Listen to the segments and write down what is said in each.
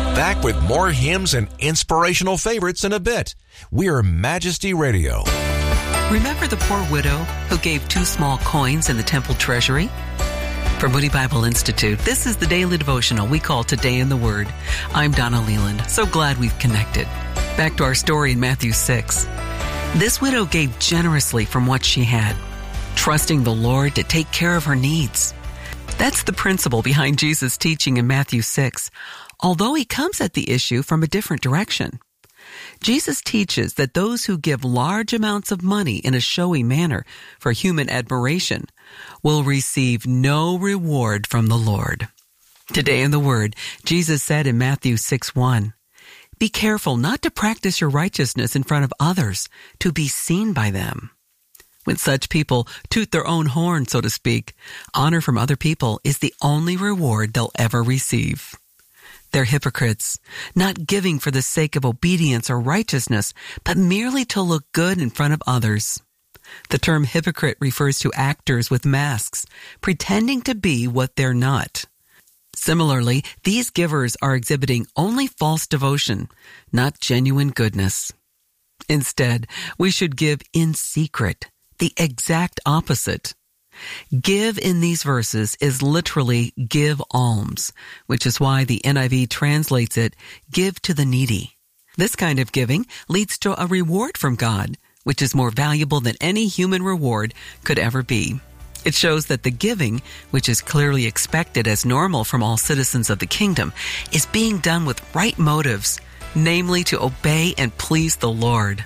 Back with more hymns and inspirational favorites in a bit. We're Majesty Radio. Remember the poor widow who gave 2 small coins in the temple treasury? From Moody Bible Institute, this is the daily devotional we call Today in the Word. I'm Donna Leland. So glad we've connected. Back to our story in Matthew 6. This widow gave generously from what she had, trusting the Lord to take care of her needs. That's the principle behind Jesus' teaching in Matthew 6, although he comes at the issue from a different direction. Jesus teaches that those who give large amounts of money in a showy manner for human admiration will receive no reward from the Lord. Today in the Word, Jesus said in Matthew 6:1, "Be careful not to practice your righteousness in front of others to be seen by them." When such people toot their own horn, so to speak, honor from other people is the only reward they'll ever receive. They're hypocrites, not giving for the sake of obedience or righteousness, but merely to look good in front of others. The term hypocrite refers to actors with masks, pretending to be what they're not. Similarly, these givers are exhibiting only false devotion, not genuine goodness. Instead, we should give in secret, the exact opposite. Give in these verses is literally give alms, which is why the NIV translates it, give to the needy. This kind of giving leads to a reward from God, which is more valuable than any human reward could ever be. It shows that the giving, which is clearly expected as normal from all citizens of the kingdom, is being done with right motives, namely to obey and please the Lord.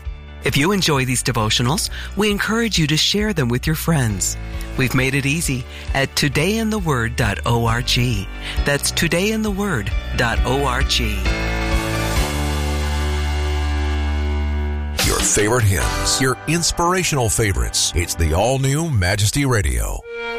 If you enjoy these devotionals, we encourage you to share them with your friends. We've made it easy at todayintheword.org. That's todayintheword.org. Your favorite hymns, your inspirational favorites. It's the all-new Majesty Radio.